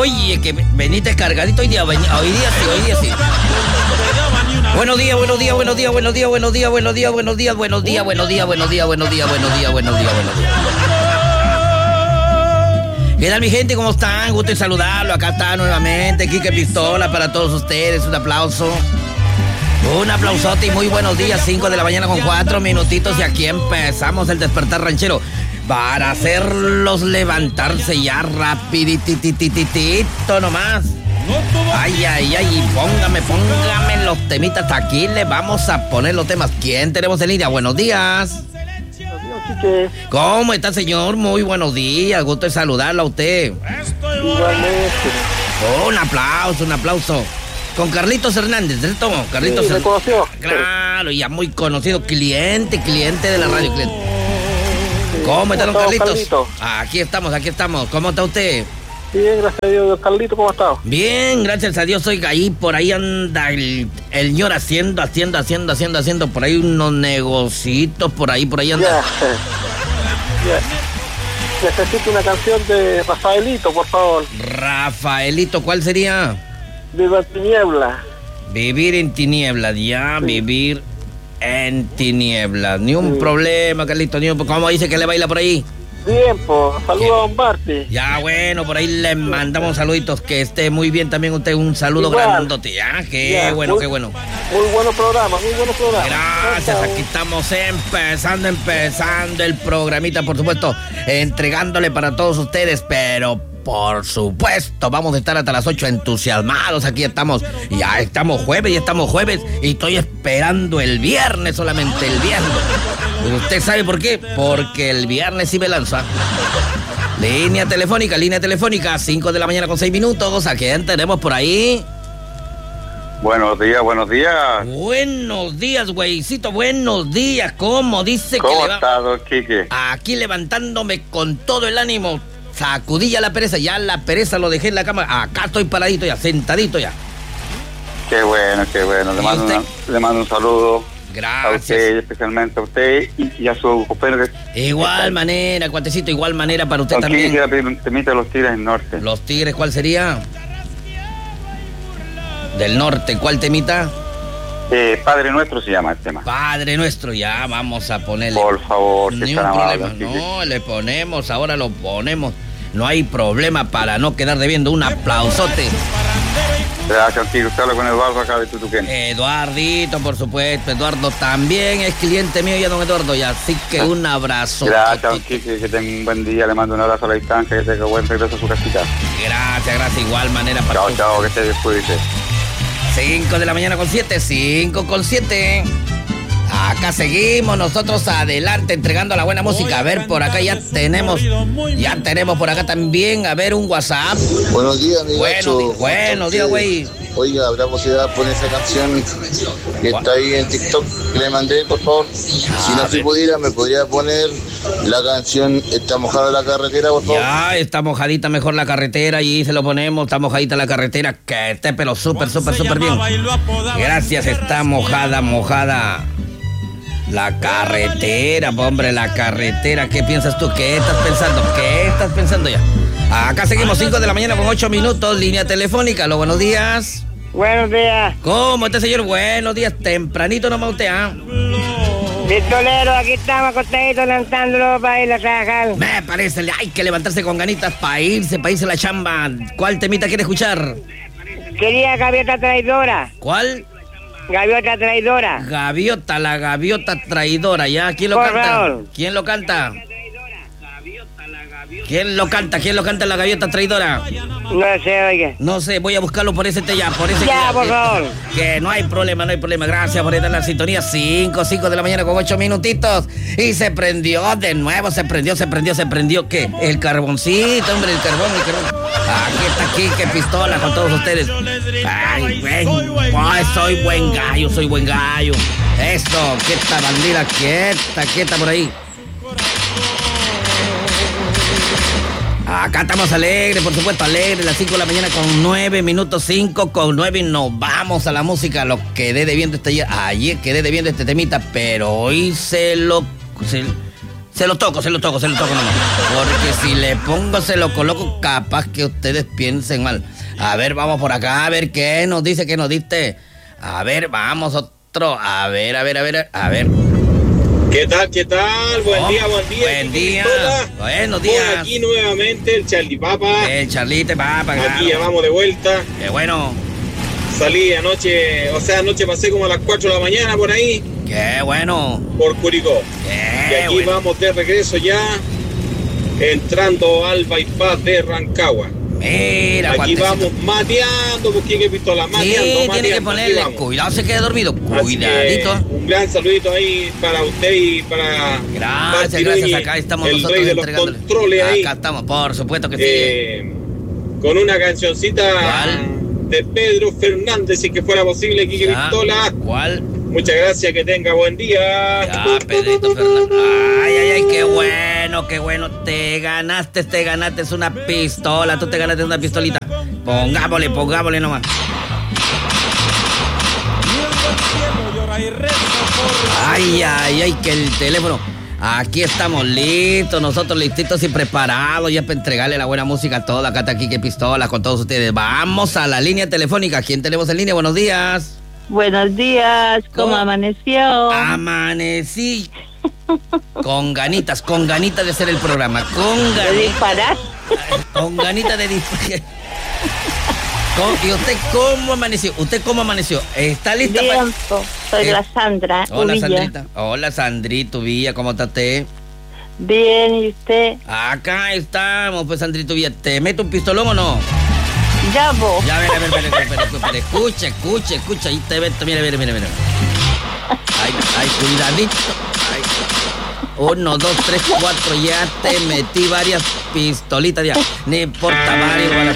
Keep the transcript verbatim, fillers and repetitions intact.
Oye, que veniste cargadito hoy día, hoy día sí, hoy día sí. Buenos días, buenos días, buenos días, buenos días, buenos días, buenos días, buenos días, buenos días, buenos días, buenos días, buenos días, buenos días, buenos días, buenos días. ¿Qué tal, mi gente? ¿Cómo están? Gusto en saludarlo. Acá está nuevamente Quique Pistola para todos ustedes. Un aplauso. Un aplausote y muy buenos días. cinco de la mañana con cuatro minutitos y aquí empezamos el despertar ranchero para hacerlos levantarse ya rapidititititito nomás. Ay, ay, ay, póngame, póngame los temitas. Aquí le vamos a poner los temas. ¿Quién tenemos en línea? Buenos días. ¿Cómo está, señor? Muy buenos días. Gusto de saludarlo a usted. Igualmente. Oh, un aplauso, un aplauso. Con Carlitos Hernández, ¿cierto? Carlitos Sí, ¿me conoció? Claro, ya muy conocido, cliente, cliente de la radio. Cliente. Sí. ¿Cómo está, don Carlitos? Carlito? Aquí estamos, aquí estamos. ¿Cómo está usted? Bien, gracias a Dios. Carlito, ¿cómo está? Bien, gracias a Dios. Oiga, ahí por ahí anda el, el señor haciendo, haciendo, haciendo, haciendo, haciendo por ahí unos negocitos, por ahí, por ahí anda. Ya. Ya. Necesito una canción de Rafaelito, por favor. Rafaelito, ¿cuál sería? Viva Tiniebla. Vivir en tinieblas, ya, sí. Vivir en tinieblas. Ni un sí. problema, Carlito, ni un... ¿Cómo dice que le baila por ahí? Bien, pues, saludos a Don Barty. Ya, bueno, por ahí le mandamos saluditos, que esté muy bien también usted, un saludo grandote, ya, qué ya, bueno, muy, qué bueno. Muy buenos programas, muy buenos programas. Gracias, aquí estamos empezando, empezando el programita, por supuesto, entregándole para todos ustedes, pero por supuesto, vamos a estar hasta las ocho entusiasmados, aquí estamos, ya estamos jueves, ya estamos jueves, y estoy esperando el viernes solamente, el viernes. ¿Usted sabe por qué? Porque el viernes sí me lanza. Línea telefónica, línea telefónica, cinco de la mañana con seis minutos. ¿A quién tenemos por ahí? Buenos días, buenos días. Buenos días, güeycito, buenos días. ¿Cómo dice ¿Cómo que le va? ¿Cómo está, don Quique? Aquí levantándome con todo el ánimo. Sacudí ya la pereza, ya la pereza lo dejé en la cama. Acá estoy paradito ya, sentadito ya. Qué bueno, qué bueno. Le mando, una, le mando un saludo. Gracias. A usted, especialmente a usted y, y a su compañero. Igual manera, cuatecito, igual manera para usted también. Quiero pedir un temita de los Tigres del Norte. ¿Los Tigres cuál sería? Del Norte, ¿cuál temita? Eh, Padre Nuestro se llama el tema. Padre Nuestro, ya vamos a ponerle. Por favor, ni un problema, no, le ponemos, ahora lo ponemos. No hay problema para no quedar debiendo. Un aplausote. Gracias, Quique. Usted habla con Eduardo acá de Tutuquén. Eduardito, por supuesto. Eduardo también es cliente mío ya, don Eduardo. Y así que un abrazo. Gracias, Quique. Que tenga un buen día. Le mando un abrazo a la distancia. Que tenga buen regreso a su casita. Gracias, gracias. Igual manera para Chao, chao. Que te descuide. cinco de la mañana con siete. cinco con siete. Acá seguimos nosotros adelante entregando la buena música. A ver, por acá ya tenemos, ya tenemos por acá también, a ver, un WhatsApp. Buenos días, amigo. Buenos, buenos días, güey. Oiga, ¿habrá posibilidad de poner esa canción que está ahí en TikTok que le mandé, por favor? Si no se pudiera, ¿me podría poner la canción Está mojada la carretera, por favor? Ya, está mojadita mejor la carretera y se lo ponemos, está mojadita la carretera, que esté pero súper, súper, súper bien. Gracias, está mojada, mojada. La carretera, hombre, la carretera. ¿Qué piensas tú? ¿Qué estás pensando? ¿Qué estás pensando ya? Acá seguimos, cinco de la mañana con ocho minutos, línea telefónica. Los buenos días. Buenos días. ¿Cómo está, señor? Buenos días. Tempranito nomás usted, ¿ah? Pistolero, aquí estamos acostaditos lanzándolo para ir a trabajar. Me parece, hay que levantarse con ganitas para irse, para irse a la chamba. ¿Cuál temita quiere escuchar? Quería Gaviota Traidora. ¿Cuál? Gaviota Traidora. Gaviota, la gaviota traidora, ¿ya? ¿Quién lo Por canta? favor. ¿Quién lo canta? ¿Quién lo canta? ¿Quién lo canta la gaviota traidora? No sé, oiga. No sé, voy a buscarlo por ese ya, por ese Ya, que, por que, favor. Que no hay problema, no hay problema. Gracias por estar en la sintonía. cinco, cinco de la mañana con ocho minutitos. Y se prendió de nuevo, se prendió, se prendió, se prendió. ¿Qué? El carboncito, hombre, el carbón, el carbón. Aquí está Quique Pistola con todos ustedes. Ay, güey. Ay, soy buen gallo, soy buen gallo. Esto, quieta bandida, quieta, quieta por ahí. Acá estamos alegres, por supuesto, alegres, las cinco de la mañana con nueve minutos, cinco con nueve, y nos vamos a la música. Lo quedé debiendo este ayer, ayer quedé debiendo este temita, pero hoy se lo, se, Se lo toco, se lo toco, se lo toco nomás. Porque si le pongo, se lo coloco, capaz que ustedes piensen mal. A ver, vamos por acá, a ver qué nos dice, qué nos diste. A ver, vamos otro. A ver, a ver, a ver, a ver. ¿Qué tal, qué tal? Buen Oh, día, buen día. Buen día. Buenos días. Por aquí nuevamente el Charlie Papa. El Charlite Papa. Aquí ya vamos de vuelta. Qué bueno. Salí anoche, o sea, anoche pasé como a las cuatro de la mañana por ahí. Qué bueno. Por Curicó. Qué y aquí bueno. vamos de regreso ya, entrando al bypass de Rancagua. Mira, aquí cuantecito. vamos mateando, busqué que pistola, Sí, mateando, tiene mateando. que aquí ponerle vamos. cuidado, se quede dormido. Así Cuidadito. que un gran saludito ahí para usted y para Gracias, Martín gracias. Núñez, Acá estamos el nosotros rey de los entregándole. controles ahí. Acá estamos, por supuesto que sí. Eh, con una cancioncita ¿Cuál? de Pedro Fernández, si que fuera posible, Quique Ya, Pistola. ¿Cuál? Muchas gracias, que tenga buen día. Ya, Pedrito Fernández. Ay, ay, ay, qué bueno, qué bueno. Te ganaste, te ganaste es una pistola. Tú te ganaste una pistolita. Pongámosle, pongámosle nomás. Ay, ay, ay, que el teléfono. Aquí estamos listos, nosotros listitos y preparados ya para entregarle la buena música a toda. Acá está Quique Pistola con todos ustedes. Vamos a la línea telefónica. ¿Quién tenemos en línea? Buenos días. Buenos días, ¿cómo ¿Cómo? amaneció? Amanecí. Con ganitas, con ganitas de hacer el programa. Con ¿De ganitas. disparar? Con ganitas de disparar. ¿Y usted cómo amaneció? ¿Usted cómo amaneció? ¿Está lista para...? Tiempo, soy Eh, la Sandra Hola, Uvilla. Sandrita. Hola, Sandrito Villa, ¿cómo está usted? Bien, ¿y usted? Acá estamos, pues, Sandrito Villa. ¿Te meto un pistolón o no? Ya vos. Ya, mira, mira, mira, mira, mira, mira. Escucha, escucha, escucha. Ahí te meto, mira, mira, mira, mira. Ay, ay, cuidadito. Ay. Uno, dos, tres, cuatro. Ya te metí varias pistolitas ya. No importa, varios. Para...